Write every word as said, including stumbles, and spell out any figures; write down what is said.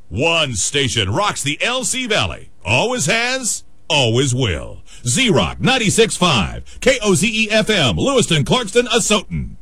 One station rocks the L C Valley. Always has, always will. Z-Rock ninety-six point five, K O Z E F M, Lewiston, Clarkston, Asotin.